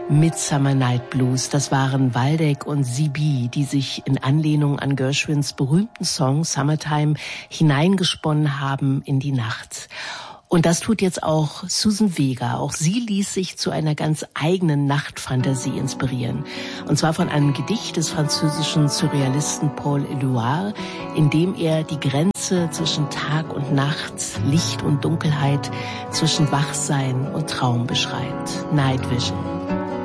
Midsummer Night Blues, das waren Waldeck und Sibi, die sich in Anlehnung an Gershwins berühmten Song Summertime hineingesponnen haben in die Nacht. Und das tut jetzt auch Susan Vega. Auch sie ließ sich zu einer ganz eigenen Nachtfantasie inspirieren. Und zwar von einem Gedicht des französischen Surrealisten Paul Éluard, in dem er die Grenze zwischen Tag und Nacht, Licht und Dunkelheit, zwischen Wachsein und Traum beschreibt. Night Vision.